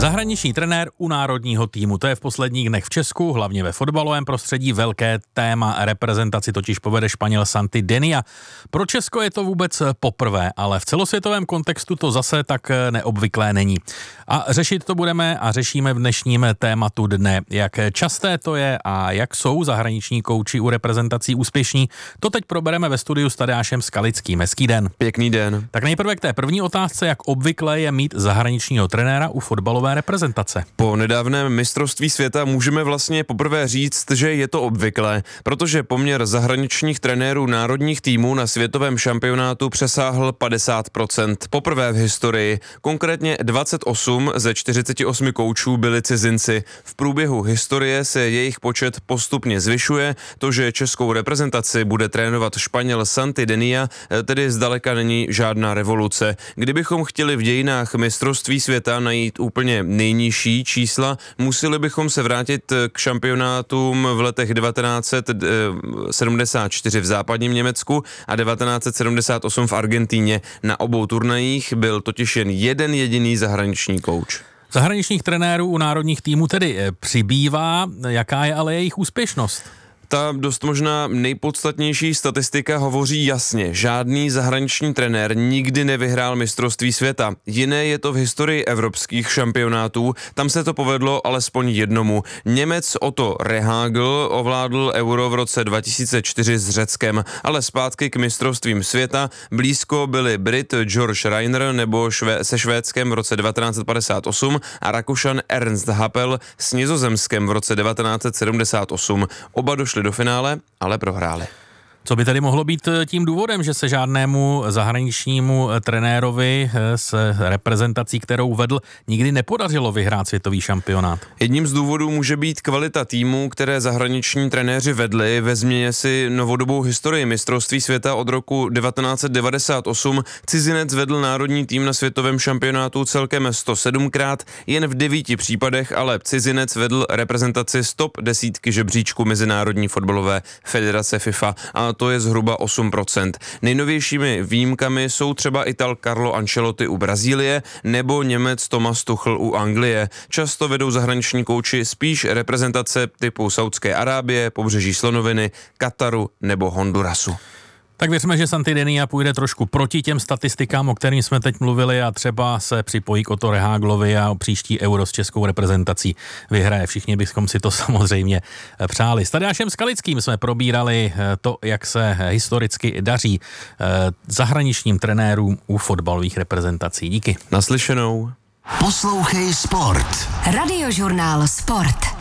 Zahraniční trenér u národního týmu, to je v posledních dnech v Česku, hlavně ve fotbalovém prostředí velké téma. Reprezentaci totiž povede Španěl Santi Denia. Pro Česko je to vůbec poprvé, ale v celosvětovém kontextu to zase tak neobvyklé není. A řešit to budeme a řešíme v dnešním tématu dne. Jak časté to je a jak jsou zahraniční kouči u reprezentací úspěšní, to teď probereme ve studiu s Tadeášem Skalickým. Hezký den. Pěkný den. Tak nejprve k té první otázce, jak obvykle je mít zahraničního trenéra u fotbalové reprezentace. Po nedávném mistrovství světa můžeme vlastně poprvé říct, že je to obvyklé, protože poměr zahraničních trenérů národních týmů na světovém šampionátu přesáhl 50%. Poprvé v historii, konkrétně 28 ze 48 koučů byli cizinci. V průběhu historie se jejich počet postupně zvyšuje. To, že českou reprezentaci bude trénovat Španěl Santi Denia, tedy zdaleka není žádná revoluce. Kdybychom chtěli v dějinách mistrovství světa najít úplně nejnižší čísla, museli bychom se vrátit k šampionátům v letech 1974 v západním Německu a 1978 v Argentíně. Na obou turnajích byl totiž jen jeden jediný zahraniční kouč. Zahraničních trenérů u národních týmů tedy přibývá, jaká je ale jejich úspěšnost? Ta dost možná nejpodstatnější statistika hovoří jasně. Žádný zahraniční trenér nikdy nevyhrál mistrovství světa. Jiné je to v historii evropských šampionátů. Tam se to povedlo alespoň jednomu. Němec Otto Rehhagel ovládl Euro v roce 2004 s Řeckem, ale zpátky k mistrovstvím světa blízko byli Brit George Reiner nebo se Švédskem v roce 1958 a Rakušan Ernst Happel s Nizozemskem v roce 1978. Oba došli do finále, ale prohráli. Co by tedy mohlo být tím důvodem, že se žádnému zahraničnímu trenérovi s reprezentací, kterou vedl, nikdy nepodařilo vyhrát světový šampionát? Jedním z důvodů může být kvalita týmů, které zahraniční trenéři vedli. Vezměte si novodobou historii mistrovství světa od roku 1998. Cizinec vedl národní tým na světovém šampionátu celkem 107krát, jen v 9 případech ale cizinec vedl reprezentaci z top 10 žebříčku Mezinárodní fotbalové federace FIFA a to je zhruba 8%. Nejnovějšími výjimkami jsou třeba Ital Carlo Ancelotti u Brazílie nebo Němec Thomas Tuchel u Anglie. Často vedou zahraniční kouči spíš reprezentace typu Saudské Arábie, Pobřeží Slonoviny, Kataru nebo Hondurasu. Tak věřme, že Santi Denia půjde trošku proti těm statistikám, o kterým jsme teď mluvili a třeba se připojí k Otto Rehhaglovi a o příští Euro s českou reprezentací vyhraje. Všichni bychom si to samozřejmě přáli. S Tadeášem Skalickým jsme probírali to, jak se historicky daří zahraničním trenérům u fotbalových reprezentací. Díky. Naslyšenou. Poslouchej Sport. Radiožurnál Sport.